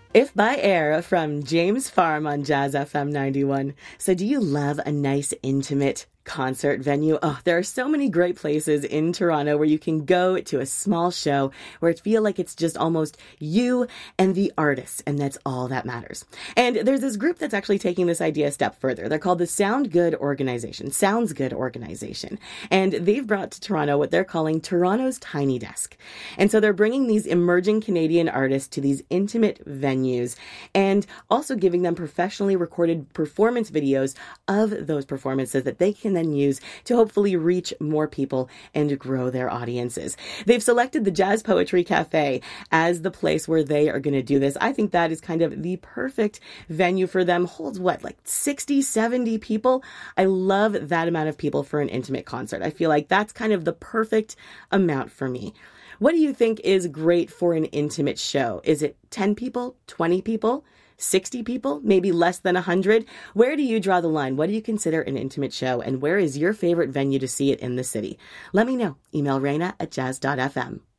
If by Air from James Farm on Jazz FM 91. So do you love a nice, intimate concert venue? Oh, there are so many great places in Toronto where you can go to a small show where it feel like it's just almost you and the artist, and that's all that matters. And there's this group that's actually taking this idea a step further. They're called the Sounds Good Organization, and they've brought to Toronto what they're calling Toronto's Tiny Desk. And so they're bringing these emerging Canadian artists to these intimate venues and also giving them professionally recorded performance videos of those performances that they can then use to hopefully reach more people and grow their audiences. They've selected the Jazz Poetry Cafe as the place where they are going to do this. I think that is kind of the perfect venue for them. Holds like 60, 70 people. I love that amount of people for an intimate concert. I feel like that's kind of the perfect amount for me. What do you think is great for an intimate show? Is it 10 people, 20 people? 60 people, maybe less than 100? Where do you draw the line? What do you consider an intimate show? And where is your favorite venue to see it in the city? Let me know. Email Raina at jazz.fm.